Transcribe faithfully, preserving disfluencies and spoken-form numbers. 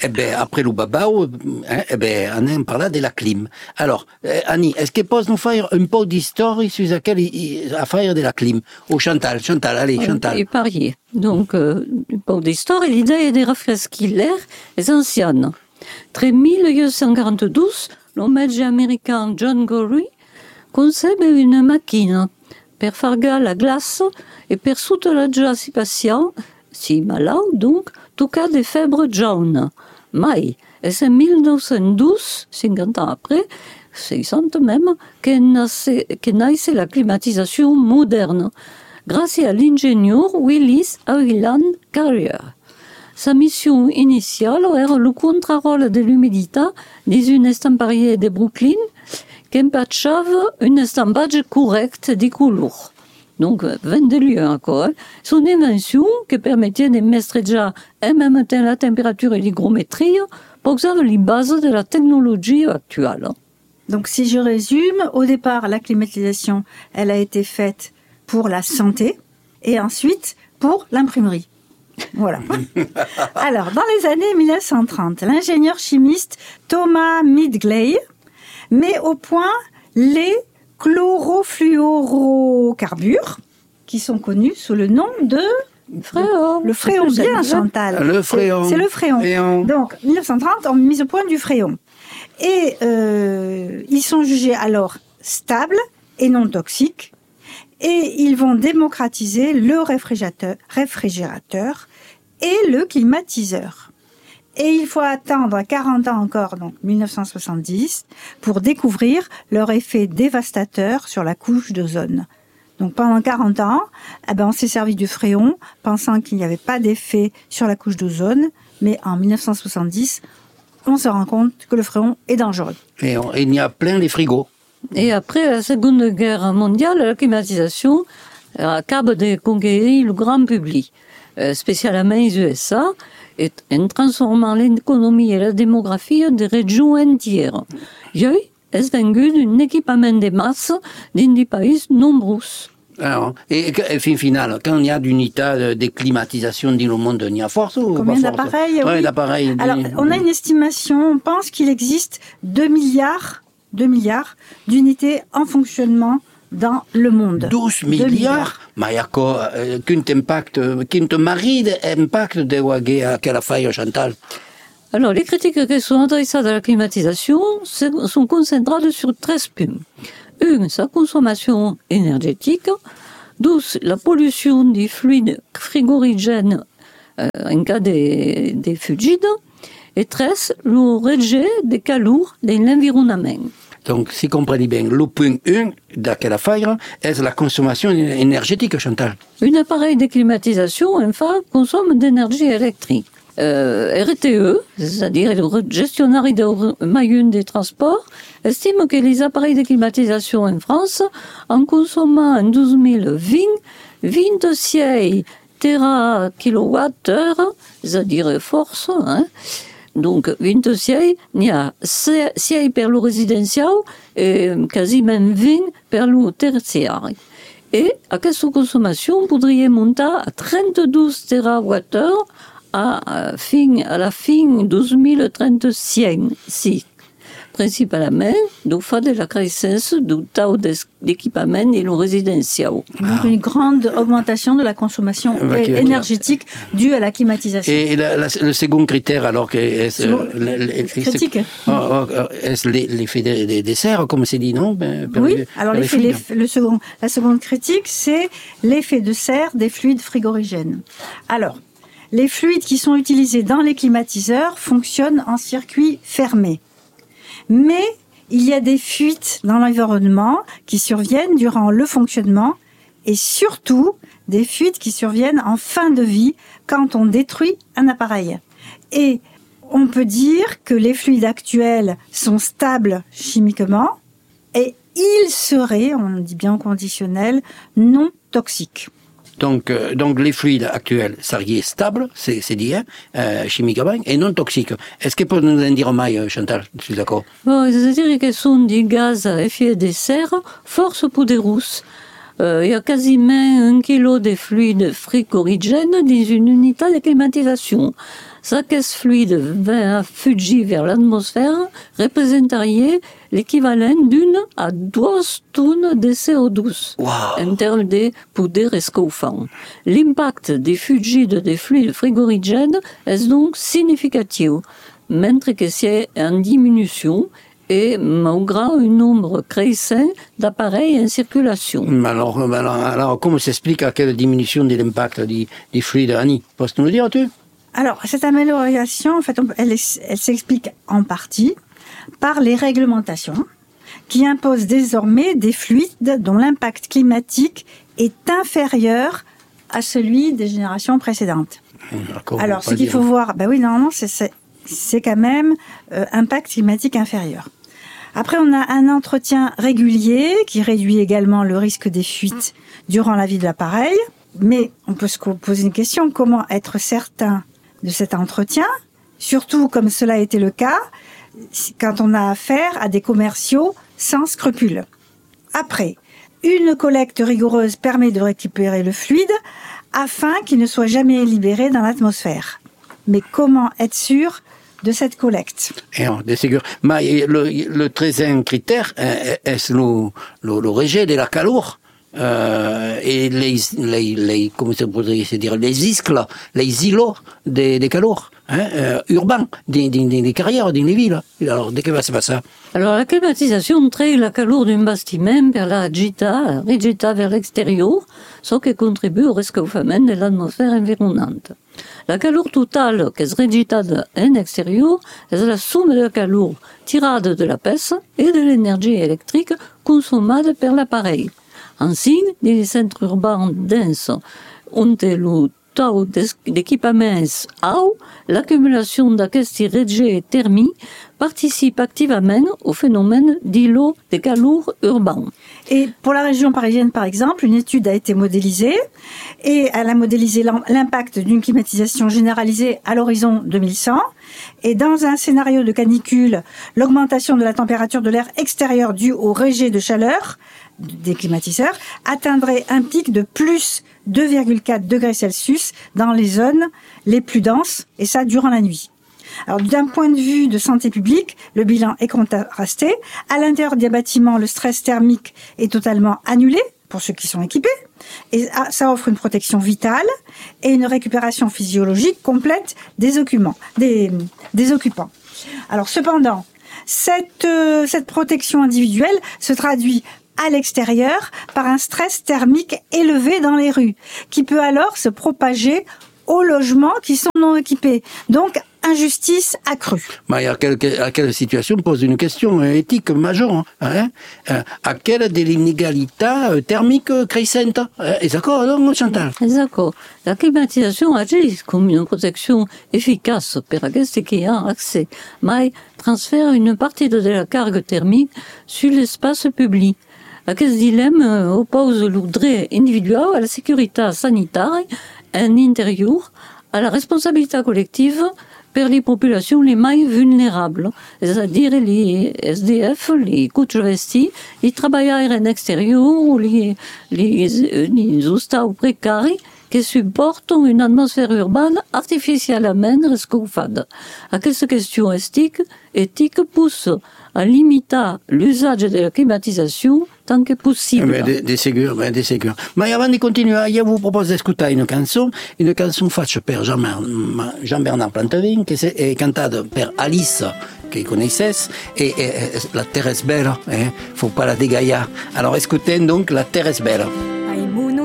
Eh ben, après le babao, hein, eh ben, on en parla de la clim. Alors, eh, Annie, est-ce que pos nous faire un peu d'histoire sur laquelle il a faire de la clim? Ou Chantal, Chantal, allez, Chantal. Et parier. Donc, euh, un peu d'histoire, l'idée est de rafraîchir l'air les anciennes. Tre mille cent quarante-douze, le médecin américain John Gorey concebe une machine per far la glace et per soulager si patients, si malades donc, tout cas des fèbres jaunes. Mais, et c'est mille neuf cent douze, cinquante ans après, soixante même, que naissait, que naissait la climatisation moderne, grâce à l'ingénieur Willis Highland Carrier. Sa mission initiale era le contrôle de l'humidité dans une estamparier de Brooklyn qui empêchava un estampage correct des couleurs. Donc, vingt-deux lieux encore. Hein. Son invention qui permettait de maîtriser en même temps la température et l'hygrométrie posait les bases de la technologie actuelle. Donc, si je résume, au départ, la climatisation, elle a été faite pour la santé et ensuite pour l'imprimerie. Voilà. Alors, dans les années mille neuf cent trente, l'ingénieur chimiste Thomas Midgley met au point les chlorofluorocarbures, qui sont connus sous le nom de Fréon. Le fréon, bien Chantal. Le fréon. C'est, c'est le fréon. Fréon. Donc, mille neuf cent trente, on mise au point du fréon. Et euh, ils sont jugés alors stables et non toxiques. Et ils vont démocratiser le réfrigérateur, réfrigérateur et le climatiseur. Et il faut attendre quarante ans encore, donc mille neuf cent soixante-dix, pour découvrir leur effet dévastateur sur la couche d'ozone. Donc pendant quarante ans, eh ben, on s'est servi du fréon, pensant qu'il n'y avait pas d'effet sur la couche d'ozone, mais en mille neuf cent soixante-dix, on se rend compte que le fréon est dangereux. Et on, il y a plein les frigos. Et après la Seconde Guerre mondiale, la climatisation acaba de conquérir le grand public, spécialement les U S A, et en transformant l'économie et la démographie des régions entières. J'ai esvengu un équipement de masse dans des pays nombreux. Alors, et, et fin final, quand il y a d'unités de climatisation dans le monde, il y a force ou Combien pas d'appareils force? Oui. Ouais, d'appareils. Alors, on a une estimation, on pense qu'il existe deux milliards, deux milliards d'unités en fonctionnement dans le monde. douze milliards? Ma yako, qu'un impact, qu'un mari d'impact de Wagé à la faille, Chantal? Alors, les critiques qui sont adressées à la climatisation sont concentrées sur treize points. Une, sa consommation énergétique. Douze, la pollution des fluides frigorigènes euh, en cas de, de fugides. Et treize, le rejet des calories de l'environnement. Donc, si comprenez bien, le point un de la faille est la consommation énergétique, Chantal. Un appareil de climatisation, enfin, consomme d'énergie électrique. Euh, R T E, c'est-à-dire le gestionnaire de moyens des transports, estime que les appareils de climatisation en France, en consommant en douze mille vingt, vingt-six térakilowattheures, c'est-à-dire force, hein, donc vingt-six, il y a six pour le résidentiel et quasiment vingt pour le tertiaire. Et à cette consommation, on pourrait monter à trente-deux térawattheures à, fin, à la fin douze mille trente-six, principalement du fait de la croissance du taux d'équipement et le résidentiel. Donc une grande augmentation de la consommation ouais, énergétique due à la climatisation. Et la, la, le second critère, alors, que est, bon, le, le, critique. Oh, oh, est l'effet des, des, des serres, comme c'est dit, non? Ben, Oui, les, alors l'effet, l'effet, le second, la seconde critique, c'est l'effet de serre des fluides frigorigènes. Alors, les fluides qui sont utilisés dans les climatiseurs fonctionnent en circuit fermé. Mais il y a des fuites dans l'environnement qui surviennent durant le fonctionnement et surtout des fuites qui surviennent en fin de vie quand on détruit un appareil. Et on peut dire que les fluides actuels sont stables chimiquement et ils seraient, on dit bien au conditionnel, non toxiques. Donc, euh, donc les fluides actuels, ça est stable, c'est, c'est dit, hein, euh, chimiquement, et non toxique. Est-ce que peut nous en dire moins, Chantal? Je suis d'accord. Bon, c'est-à-dire que ce sont des gaz à effet de serre, force poudreuse, euh, il y a quasiment un kilo de fluide frigorigène dans une unité de climatisation. Sa caisse fluide va fugir vers l'atmosphère représentarie l'équivalent d'une à deux tonnes de C O douze Wow. en termes de poudre escauffant. L'impact des fugides des fluides frigorigènes est donc significatif, même que c'est en diminution et malgré un nombre croissant d'appareils en circulation. Alors, alors, alors comment s'explique à quelle diminution de l'impact des, des fluides, Annie? Peux-tu nous le dire, tu? Alors, cette amélioration, en fait, elle, elle s'explique en partie par les réglementations qui imposent désormais des fluides dont l'impact climatique est inférieur à celui des générations précédentes. D'accord, alors, ce qu'il faut voir, ben oui, normalement, c'est, c'est, c'est quand même euh, impact climatique inférieur. Après, on a un entretien régulier qui réduit également le risque des fuites durant la vie de l'appareil. Mais on peut se poser une question, comment être certain de cet entretien, surtout comme cela a été le cas quand on a affaire à des commerciaux sans scrupules. Après, une collecte rigoureuse permet de récupérer le fluide afin qu'il ne soit jamais libéré dans l'atmosphère. Mais comment être sûr de cette collecte? Eh, de sûr. Mais le, le troisième critère est le, le, le rejet de la chaleur. Euh, et les, les, les, comment ça pourrait se dire, les iscles, les îlots des, des calors, hein, euh, urbains, des, des, des carrières, des villes. Alors, de quoi va se passer? Alors, la climatisation traite la chaleur d'un bâtiment vers la rigidità, rigidità vers l'extérieur, ce qui contribue au réchauffement de l'atmosphère environnante. La chaleur totale, qui est rigidità en extérieur, est la somme de la chaleur tirée de la pièce et de l'énergie électrique consommée par l'appareil. Ainsi, dans les centres urbains denses, où le taux d'équipements est haut, l'accumulation d'aquesti rejets thermiques participe activement au phénomène d'îlots de chaleur urbain. Et pour la région parisienne, par exemple, une étude a été modélisée et elle a modélisé l'impact d'une climatisation généralisée à l'horizon deux mille cent. Et dans un scénario de canicule, l'augmentation de la température de l'air extérieur due au rejet de chaleur des climatiseurs atteindrait un pic de plus deux virgule quatre degrés Celsius dans les zones les plus denses, et ça durant la nuit. Alors, d'un point de vue de santé publique, le bilan est contrasté. À l'intérieur des bâtiments, le stress thermique est totalement annulé pour ceux qui sont équipés. Et ça offre une protection vitale et une récupération physiologique complète des occupants. Des, des occupants. Alors, cependant, cette, euh, cette protection individuelle se traduit à l'extérieur par un stress thermique élevé dans les rues, qui peut alors se propager aux logements qui sont non équipés. Donc, injustice accrue. Mais à quelle, à quelle situation pose une question éthique majeure, hein? À quelle de l'inégalité thermique crescente? Est-ce d'accord, non, Chantal? D'accord. La climatisation agit comme une protection efficace pour ceux qui ont accès, mais transfère une partie de la cargue thermique sur l'espace public. Aquest dilemme oppose le droit individuel à la sécurité sanitaire en intérieur, à la responsabilité collective pour les populations les moins vulnérables, c'est-à-dire les S D F, les couches vesties, les travailleurs en extérieur, les, les, les hostels précaires qui supportent une atmosphère urbaine artificiellement réchauffée. À cette question éthique, éthique pousse à limiter l'usage de la climatisation tant que possible. Mais de, de sûr, mais de sûr. Mais avant de continuer, je vous propose d'écouter une chanson, une chanson faite par Jean-Bernard Plantevin, qui est cantée par Alice, que connaissez, et, et, et La Terre est belle, hein, faut pas la dégailler. Alors écoutez donc La Terre est belle.